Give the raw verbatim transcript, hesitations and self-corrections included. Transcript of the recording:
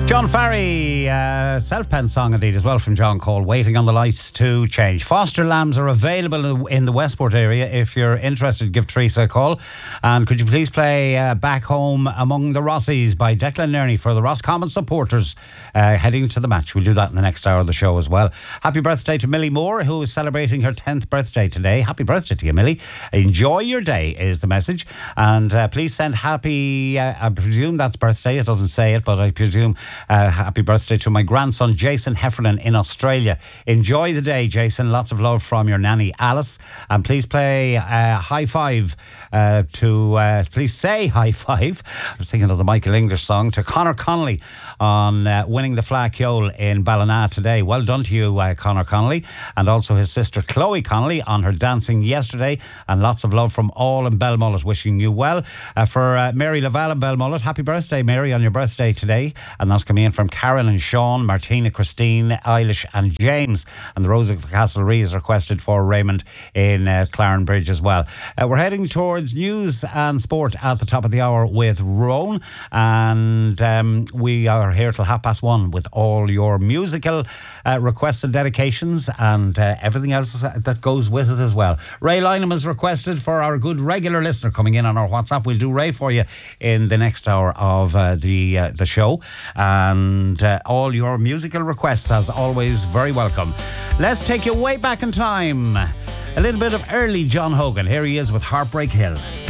John Farry, uh, self-penned song indeed as well from John Cole, Waiting on the Lights to Change. Foster lambs are available in the Westport area. If you're interested, give Teresa a call. And could you please play uh, Back Home Among the Rossies by Declan Nerney for the Roscommon supporters uh, heading to the match. We'll do that in the next hour of the show as well. Happy birthday to Millie Moore, who is celebrating her tenth birthday today. Happy birthday to you, Millie. Enjoy your day is the message. And uh, please send happy, uh, I presume that's birthday. It doesn't say it, but I presume Uh, happy birthday to my grandson Jason Heffernan in Australia. Enjoy the day, Jason. Lots of love from your nanny Alice. And please play uh, High Five uh, to uh, please say High Five. I was thinking of the Michael English song to Conor Connolly on uh, winning the Flack-Yole in Ballina today. Well done to you, uh, Conor Connolly, and also his sister Chloe Connolly on her dancing yesterday. And lots of love from all in Belmullet, wishing you well. Uh, for uh, Mary Laval in Belmullet, happy birthday, Mary, on your birthday today. And that's coming in from Karen and Sean, Martina, Christine, Eilish and James. And the Rose of Castlereagh is requested for Raymond in uh, Clarenbridge as well. Uh, we're heading towards news and sport at the top of the hour with Roan. And um, we are here till half past one with all your musical uh, requests and dedications and uh, everything else that goes with it as well. Ray Lynham is requested for our good regular listener coming in on our WhatsApp. We'll do Ray for you in the next hour of uh, the uh, the show. And uh, all your musical requests, as always, very welcome. Let's take you way back in time. A little bit of early John Hogan. Here he is with Heartbreak Hill.